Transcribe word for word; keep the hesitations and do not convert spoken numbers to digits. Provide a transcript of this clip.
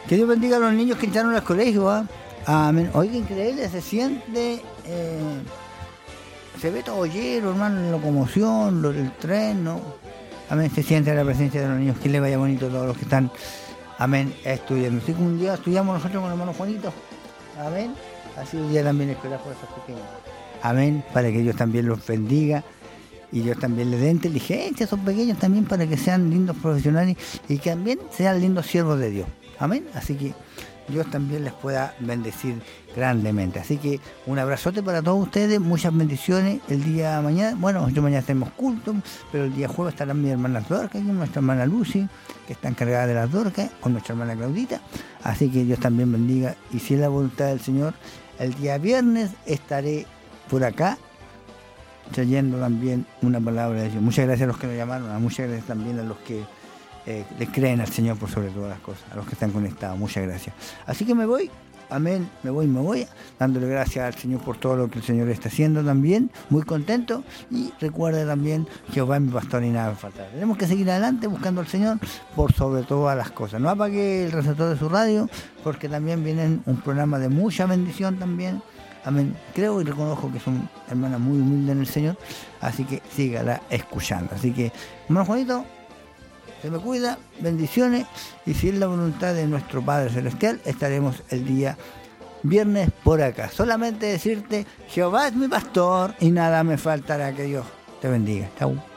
Que Dios bendiga a los niños que entraron al colegio. ¿eh? Amén. Oiga, increíble, se siente, eh, se ve todo lleno, hermano, la locomoción, lo del tren, ¿no? Amén, se siente la presencia de los niños, que les vaya bonito a todos los que están, amén, estudiando. Así que un día estudiamos nosotros con el hermano Juanito, amén, así un día también esperar por esos pequeños. Amén, para que Dios también los bendiga y Dios también les dé inteligencia a esos pequeños también para que sean lindos profesionales y que también sean lindos siervos de Dios. Amén, así que Dios también les pueda bendecir grandemente. Así que un abrazote para todos ustedes, muchas bendiciones el día de mañana. Bueno, nosotros mañana tenemos culto, pero el día jueves estarán mis hermanas Dorcas y nuestra hermana Lucy, que está encargada de las Dorcas, con nuestra hermana Claudita. Así que Dios también bendiga. Y si es la voluntad del Señor, el día viernes estaré por acá trayendo también una palabra de Dios. Muchas gracias a los que nos llamaron, muchas gracias también a los que Eh, les creen al Señor por sobre todas las cosas, a los que están conectados, muchas gracias. Así que me voy, amén, me voy, me voy, dándole gracias al Señor por todo lo que el Señor está haciendo también, muy contento, y recuerde también, Jehová es mi pastor y nada me faltará. Tenemos que seguir adelante buscando al Señor por sobre todas las cosas. No apague el receptor de su radio, porque también viene un programa de mucha bendición también. Amén. Creo y reconozco que son hermanas muy humildes en el Señor, así que sígala escuchando. Así que, hermano Juanito, se me cuida, bendiciones, y si es la voluntad de nuestro Padre Celestial, estaremos el día viernes por acá. Solamente decirte, Jehová es mi pastor y nada me faltará. Que Dios te bendiga. Chau.